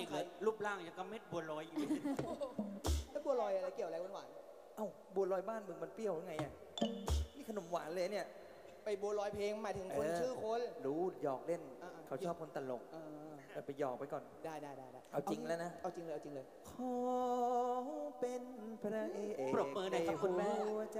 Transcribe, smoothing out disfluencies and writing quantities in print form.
อีกเลยรูปร่างอย่างกับเม็ดบัวลอยอยู่แล้วบัวลอยอะไรเกี่ยวอะไรหวานเอ้าบัวลอยบ้านมึงมันเปรี้ยวหรือไงอ่ะนี่ขนมหวานเลยเนี่ยๆไปบัวลอยเพลงหมายถึงคนชื่อคนรู้หยอกเล่นๆเขาชอบคนตลกไปหยอกไปก่อนได้เอาจริงแล้วนะเอาจริงเลยขอเป็นพระเอกปรบมือหน่อยครับคุณแม่ในหัวใจ